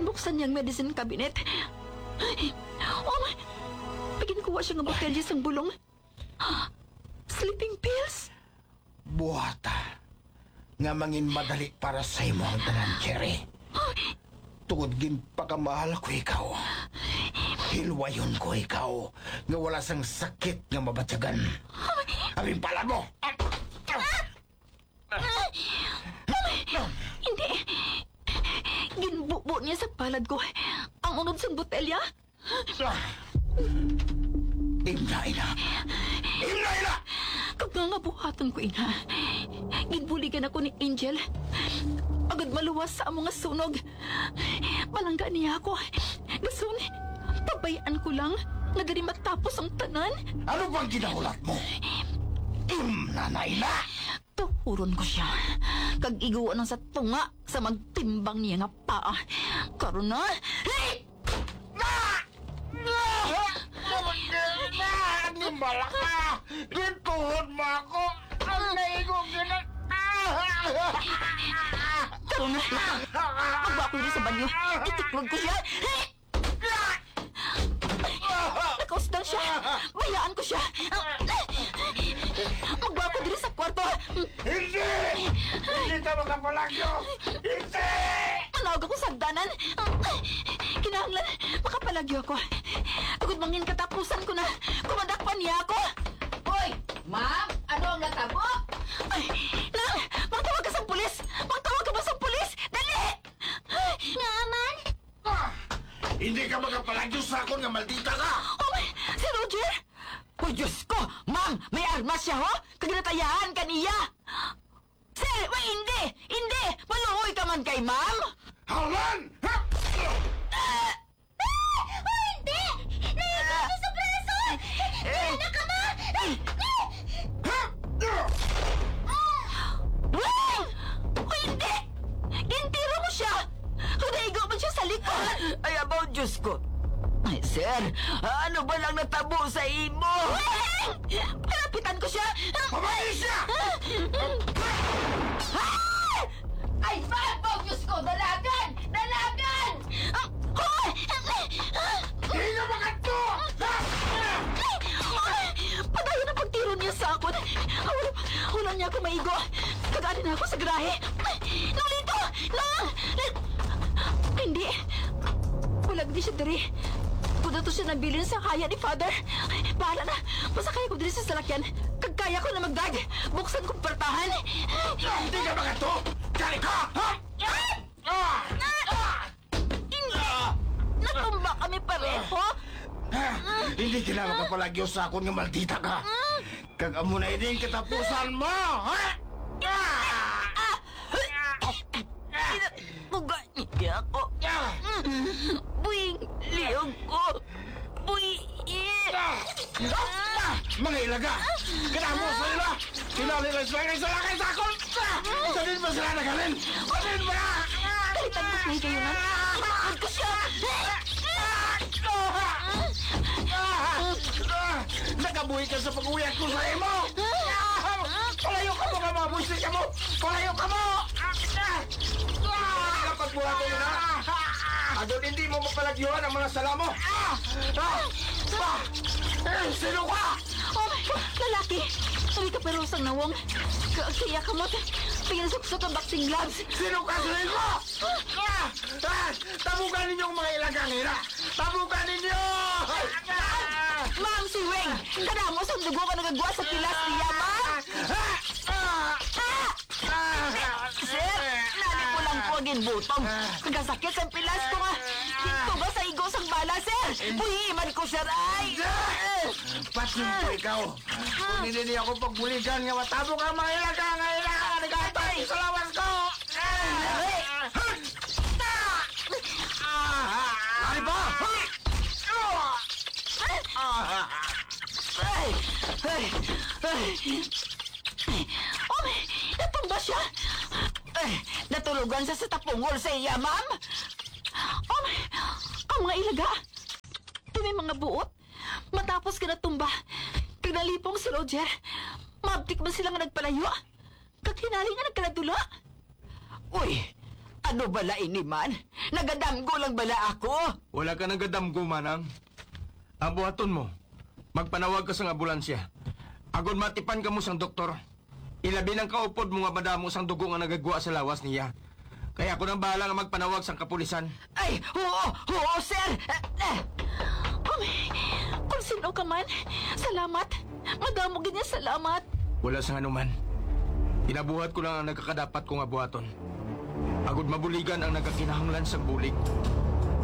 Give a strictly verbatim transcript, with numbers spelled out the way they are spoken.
buksan niyang medicine cabinet. Oh my! Pagin-kuha siya ng botelya sang bulong. Sleeping pills? Buhata. Nga mangin madali para sa imo ang tanan, Cherry. Tungod gin pagkamahal ko ikaw. Hilwayon ko ikaw. Nga wala sang sakit nga mabatyagan. Abing pala mo! Hindi. Ginbubo niya sa palad ko ang unod sang botelya. Imna, ina! Imna, ina! Kag nga nga buhaton ko, ina. Ginbuligan ako ni Angel. Agad maluwas sa among nga sunog. Malangga niya ako. Gason, pabayaan ko lang na gani matapos ang tanan. Ano bang ginahulat mo? Imna na, ina! Tuhuron ko siya. Kag iguan sa tunga sa magtimbang niya nga paa. Karon na... Hey! Animal ka! Gintuhod mo ako! Ang naigong ginag... Karon na! Magbako rin sa banyo. Itiklog ko siya. Hey! Nakausdan siya. Bayaan ko siya. Magbako din sa kwarto. Hindi! Hindi ka makapalagyo! Hindi! Manawag ako sa hagdanan. Kinahanglan, makapalagyo ako. Agad mangin katapusan ko na. Kumadakpan niya ako. Hoy! Ma'am! Ano ang natabo? Ay, Nang! Magtawag ka sa pulis! Magtawag ka ba sa pulis? Dali! Naman? Ah! Hindi ka makapalagyo sa akin nga maldita ka! Oh my! Si Roger! Hoy, Diyos ko! Ma'am! May armas siya, ho? Kaginatayahan ka niya! Sir! Wait, hindi! Hindi! Maluhoy ka man kay ma'am! Howlan! Ha! Hindi! Naiiyak ko sa braso! Hindi ka ma! Ha! Wow! O hindi! Gintiro mo siya! Naigo mo siya sa likod! Ay, abaw, Diyos ko! Ay, sir! Ano ba lang natabo sa imo? Palapitan ko siya! Pamayin siya! Ay, babaw, Diyos ko! Dalagan! Dalagan! Hoy! Hindi ka makanto! Ha! Padayon ang pagtiro niya sa akin. Wala, wala niya ako maigo. Kagani na ako sa grahe. Nolito! Nang! Hindi. Wala di siya diri. Kung to siya nabilin sa kaya ni Father. Bahala na. Masakay ko diri sa salakyan. Kagkaya ko na magdag. Buksan kong partahan. Hindi ka makanto! Kali ka! Ha! Ah! Hindi. Natumba kami pareho. Ha! Hindi ka na makapalagyo sa akin nga maldita ka! Kag amo na ini ang katapusan mo! Ha! Ah! Buga niya ako. Ah! Buing liyog ko. Buing... Ah! Mga ilaga! Kinamo sa ila! Kinali lang sila kayo sa lakay sa akon! Sanin ba sila nagalin? Sanin ba? Kalitan mo siya kayo na. Nakakad ko siya. Nakabuhi ka sa pag-uwiat ko sa imo! Palayo ka mo ka mga busi ka mo! Palayo ka mo! Kapag mula ko yun ha! Adon hindi mo mapalagyuhan ang mga sala mo! Sino ka? Oh my God, lalaki. Sabi ka pero sang nawong. Kaya ka mo. Pinasuksok ang boxing gloves. Sino ka sa mo? Tabukan ninyo ang mga ilagang hira! Tabukan ninyo! Ma'am, si Weng! Kada mo sa dugo ka nagagawa sa pilas niya, ma'am! Sir, nani ko lang po agin butong. Kagasakit sa pilas ko nga. Dito ba sa igos ang bala, sir? Buhiman ko, sir, ay! Pasin ko ikaw! Kung hindi niya ako pagbuligan nga matabo ka mga ilagang nga ilagang nagkatay sa lawas ko! Ano ba? Ay! Ay! Ay! Oh my, natumba siya. Ay! Natulugan siya sa tapungol sa iya, ma'am! Oh my, ang mga ilaga. Di may mga buot. Matapos ka natumba. Kag nalipong si Roger. Mabtik man sila nga nagpalayo. Kag hinali nga nagkaladula. Uy! Ano bala ini man? Nagadamgo lang bala ako? Wala ka nagadamgo, manang. Ang buhaton mo, magpanawag ka sa ambulansya. Agon matipan ka mo sang doktor. Ilabi ng kaupod mo nga madamo sang dugo nga nagagwa sa lawas niya. Kaya ako nang bahala nga magpanawag sang kapulisan. Ay, oo, oo, sir! Eh, eh. Um, kung sino ka man, salamat. Madamo ganyan salamat. Wala sa anuman. Inabuhat ko lang ang nagkakadapat kong abuhaton. Agod mabuligan ang nagkakinahanglan sa bulig.